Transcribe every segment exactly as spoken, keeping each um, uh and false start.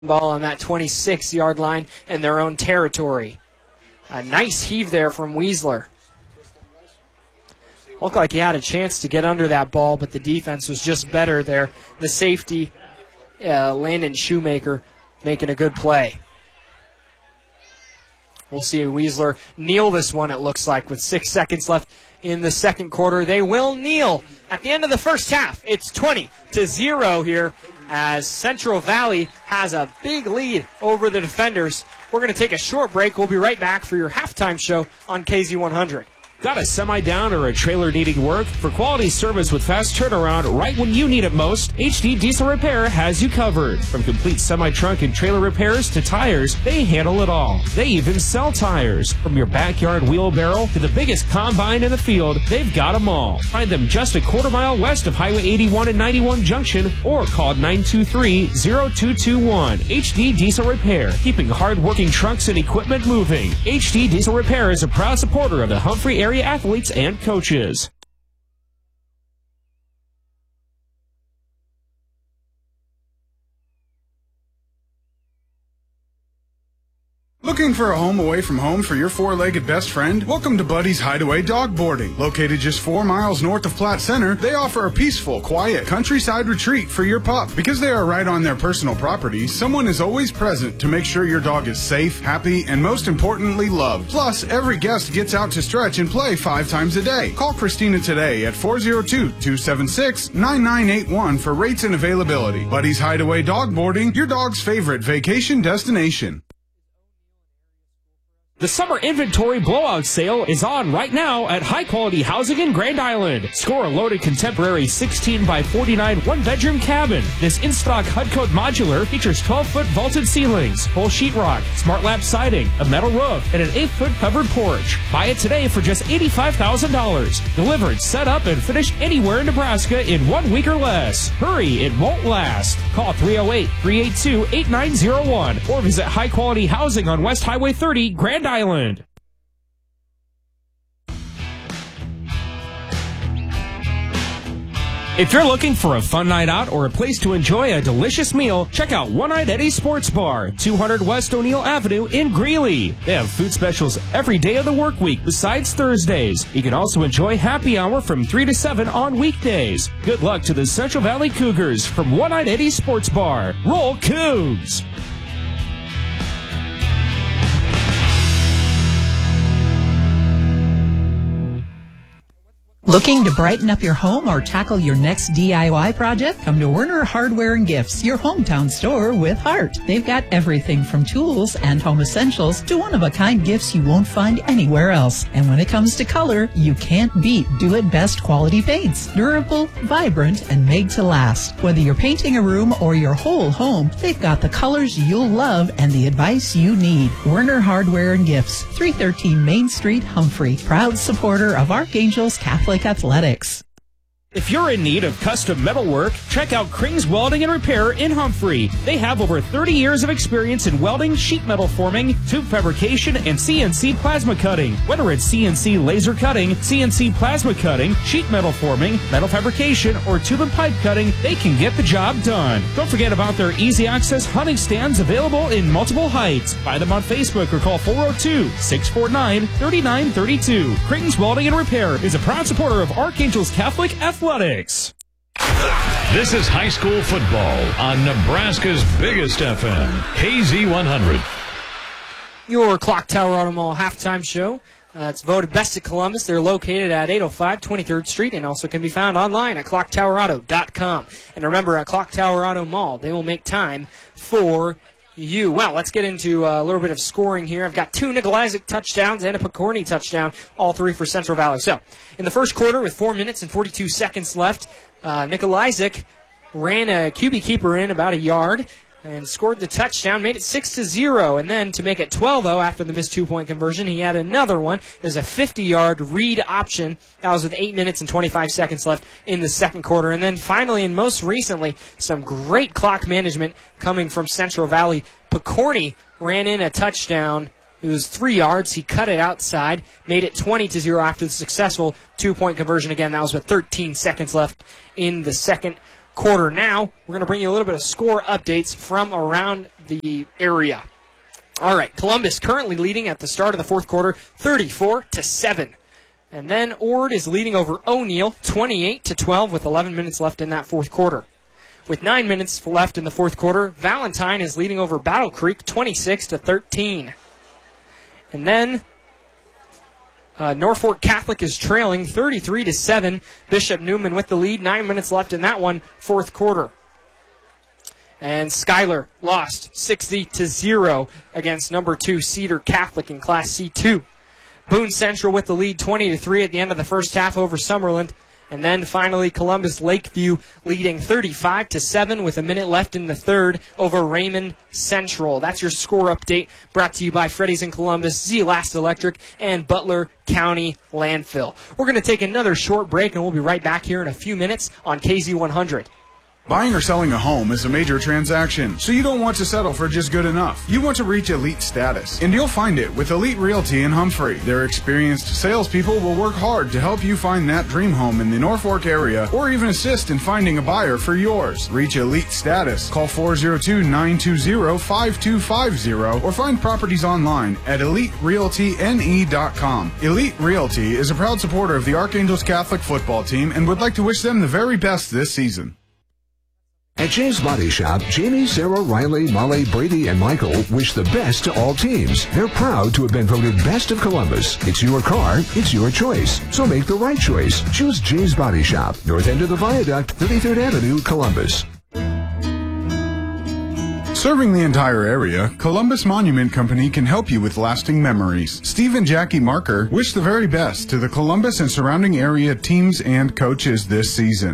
Ball on that twenty-six-yard line in their own territory. A nice heave there from Weisler. Looked like he had a chance to get under that ball, but the defense was just better there. The safety, uh, Landon Shoemaker, making a good play. We'll see Weisler kneel this one, it looks like, with six seconds left in the second quarter. They will kneel at the end of the first half. It's twenty to zero here as Central Valley has a big lead over the defenders. We're going to take a short break. We'll be right back for your halftime show on K Z one hundred. Got a semi down or a trailer needing work? For quality service with fast turnaround right when you need it most, H D Diesel Repair has you covered. From complete semi-trunk and trailer repairs to tires, they handle it all. They even sell tires. From your backyard wheelbarrow to the biggest combine in the field, they've got them all. Find them just a quarter mile west of Highway eighty-one and ninety-one Junction or call nine two three, zero two two one. H D Diesel Repair, keeping hard-working trucks and equipment moving. H D Diesel Repair is a proud supporter of the Humphrey area athletes and coaches. Looking for a home away from home for your four-legged best friend? Welcome to Buddy's Hideaway Dog Boarding. Located just four miles north of Platte Center, they offer a peaceful, quiet, countryside retreat for your pup. Because they are right on their personal property, someone is always present to make sure your dog is safe, happy, and most importantly, loved. Plus, every guest gets out to stretch and play five times a day. Call Christina today at four oh two, two seven six, nine nine eight one for rates and availability. Buddy's Hideaway Dog Boarding, your dog's favorite vacation destination. The summer inventory blowout sale is on right now at High Quality Housing in Grand Island. Score a loaded contemporary sixteen by forty-nine one-bedroom cabin. This in-stock H U D Code modular features twelve-foot vaulted ceilings, full sheetrock, smart lap siding, a metal roof, and an eight-foot covered porch. Buy it today for just eighty-five thousand dollars. Delivered, set up, and finished anywhere in Nebraska in one week or less. Hurry, it won't last. Call three oh eight, three eight two, eight nine oh one or visit High Quality Housing on West Highway thirty, Grand Island. If you're looking for a fun night out or a place to enjoy a delicious meal, check out One-Eyed Eddie's Sports Bar, two hundred West O'Neill Avenue in Greeley. They have food specials every day of the work week besides Thursdays. You can also enjoy happy hour from three to seven on weekdays. Good luck to the Central Valley Cougars from One-Eyed Eddie's Sports Bar. Roll Cougs! Looking to brighten up your home or tackle your next D I Y project? Come to Werner Hardware and Gifts, your hometown store with heart. They've got everything from tools and home essentials to one-of-a-kind gifts you won't find anywhere else. And when it comes to color, you can't beat do-it-best quality paints. Durable, vibrant, and made to last. Whether you're painting a room or your whole home, they've got the colors you'll love and the advice you need. Werner Hardware and Gifts, three thirteen Main Street, Humphrey. Proud supporter of Archangel's Catholic Athletics. If you're in need of custom metalwork, check out Krings Welding and Repair in Humphrey. They have over thirty years of experience in welding, sheet metal forming, tube fabrication, and C N C plasma cutting. Whether it's C N C laser cutting, C N C plasma cutting, sheet metal forming, metal fabrication, or tube and pipe cutting, they can get the job done. Don't forget about their easy access hunting stands available in multiple heights. Find them on Facebook or call four oh two, six four nine, three nine three two. Krings Welding and Repair is a proud supporter of Archangel's Catholic Athletics. Athletics. This is high school football on Nebraska's biggest F M, K Z one hundred. Your Clock Tower Auto Mall halftime show. Uh, it's voted best of Columbus. They're located at eight oh five twenty-third Street and also can be found online at clock tower auto dot com. And remember, at Clock Tower Auto Mall, they will make time for you. Well, let's get into a little bit of scoring here. I've got two Nickel Isaac touchdowns and a Picorni touchdown, all three for Central Valley. So, in the first quarter with four minutes and forty-two seconds left, uh, Nickel Isaac ran a Q B keeper in about a yard and scored the touchdown, made it six to zero. And then to make it twelve, though, after the missed two-point conversion, he had another one. There's a fifty-yard read option. That was with eight minutes and twenty-five seconds left in the second quarter. And then finally, and most recently, some great clock management coming from Central Valley. Picorni ran in a touchdown. It was three yards. He cut it outside, made it twenty to zero after the successful two-point conversion. Again, that was with thirteen seconds left in the second quarter. Now, we're going to bring you a little bit of score updates from around the area. All right, Columbus currently leading at the start of the fourth quarter, thirty-four to seven. And then Ord is leading over O'Neill, twenty-eight to twelve, with eleven minutes left in that fourth quarter. With nine minutes left in the fourth quarter, Valentine is leading over Battle Creek, twenty-six to thirteen. And then uh, Norfolk Catholic is trailing, thirty-three to seven. Bishop Newman with the lead, nine minutes left in that one, fourth quarter. And Schuyler lost sixty to zero against number two Cedar Catholic in Class C two. Boone Central with the lead, twenty to three at the end of the first half over Summerland. And then finally Columbus Lakeview leading thirty-five to seven with a minute left in the third over Raymond Central. That's your score update brought to you by Freddy's in Columbus, Z-Last Electric, and Butler County Landfill. We're going to take another short break and we'll be right back here in a few minutes on K Z one hundred. Buying or selling a home is a major transaction, so you don't want to settle for just good enough. You want to reach elite status, and you'll find it with Elite Realty in Humphrey. Their experienced salespeople will work hard to help you find that dream home in the Norfolk area, or even assist in finding a buyer for yours. Reach elite status. Call four oh two, nine two zero, five two five zero or find properties online at elite realty n e dot com. Elite Realty is a proud supporter of the Archangels Catholic football team and would like to wish them the very best this season. At James Body Shop, Jamie, Sarah, Riley, Molly, Brady, and Michael wish the best to all teams. They're proud to have been voted Best of Columbus. It's your car, it's your choice. So make the right choice. Choose James Body Shop, north end of the Viaduct, thirty-third Avenue, Columbus. Serving the entire area, Columbus Monument Company can help you with lasting memories. Steve and Jackie Marker wish the very best to the Columbus and surrounding area teams and coaches this season.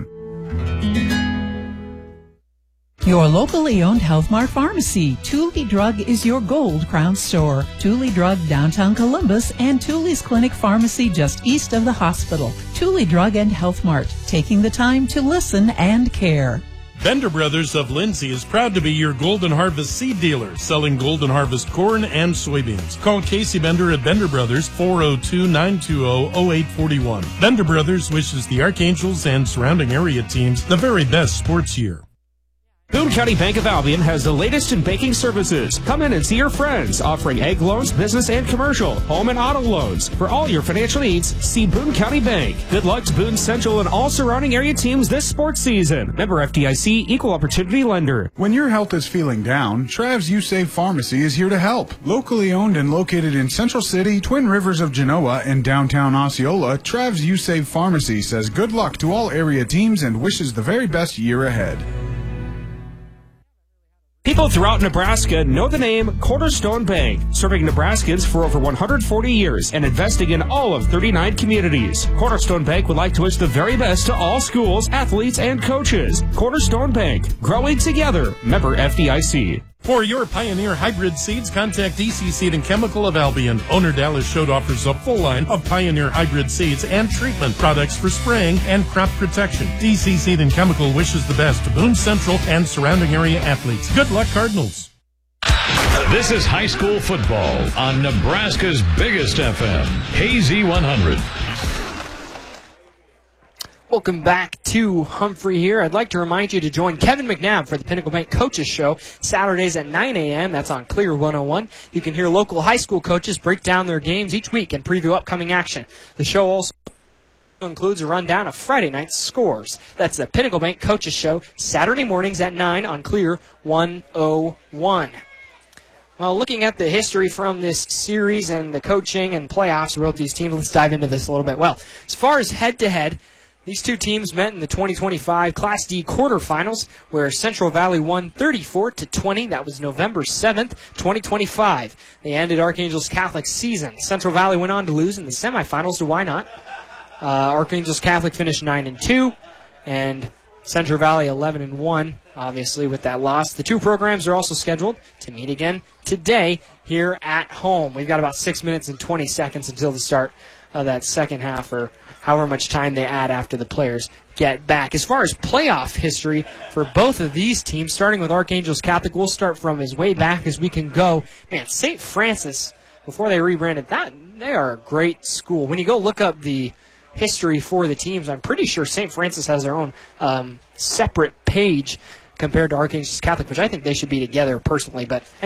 Your locally owned Health Mart Pharmacy. Thule Drug is your gold crown store. Thule Drug downtown Columbus and Thule's Clinic Pharmacy just east of the hospital. Thule Drug and Health Mart, taking the time to listen and care. Bender Brothers of Lindsay is proud to be your Golden Harvest seed dealer, selling Golden Harvest corn and soybeans. Call Casey Bender at Bender Brothers, four oh two, nine two oh, oh eight four one. Bender Brothers wishes the Archangels and surrounding area teams the very best sports year. Boone County Bank of Albion has the latest in banking services. Come in and see your friends, offering egg loans, business and commercial, home and auto loans. For all your financial needs, see Boone County Bank. Good luck to Boone Central and all surrounding area teams this sports season. Member F D I C, Equal Opportunity Lender. When your health is feeling down, Trav's You Save Pharmacy is here to help. Locally owned and located in Central City, Twin Rivers of Genoa, and downtown Osceola, Trav's You Save Pharmacy says good luck to all area teams and wishes the very best year ahead. People throughout Nebraska know the name Cornerstone Bank, serving Nebraskans for over one hundred forty years and investing in all of thirty-nine communities. Cornerstone Bank would like to wish the very best to all schools, athletes, and coaches. Cornerstone Bank, growing together. Member F D I C. For your Pioneer hybrid seeds, contact D C Seed and Chemical of Albion. Owner Dallas Schode offers a full line of Pioneer hybrid seeds and treatment products for spraying and crop protection. D C Seed and Chemical wishes the best to Boone Central and surrounding area athletes. Good luck, Cardinals. This is high school football on Nebraska's biggest F M, K Z one hundred. Welcome back to Humphrey here. I'd like to remind you to join Kevin McNabb for the Pinnacle Bank Coaches Show, Saturdays at nine a.m. That's on Clear one oh one. You can hear local high school coaches break down their games each week and preview upcoming action. The show also includes a rundown of Friday night's scores. That's the Pinnacle Bank Coaches Show, Saturday mornings at nine on Clear one oh one. Well, looking at the history from this series and the coaching and playoffs of both these teams, let's dive into this a little bit. Well, as far as head-to-head, these two teams met in the twenty twenty-five Class D quarterfinals, where Central Valley won thirty-four to twenty. That was November seventh, twenty twenty-five. They ended Archangels Catholic's season. Central Valley went on to lose in the semifinals to Wynot. Uh, Archangels Catholic finished nine and two, and Central Valley eleven and one, obviously, with that loss. The two programs are also scheduled to meet again today here at home. We've got about six minutes and twenty seconds until the start of that second half, or however much time they add after the players get back. As far as playoff history for both of these teams, starting with Archangels Catholic, we'll start from as way back as we can go. Man, Saint Francis, before they rebranded, that they are a great school. When you go look up the history for the teams. I'm pretty sure Saint Francis has their own um, separate page compared to Arkansas Catholic, which I think they should be together personally. But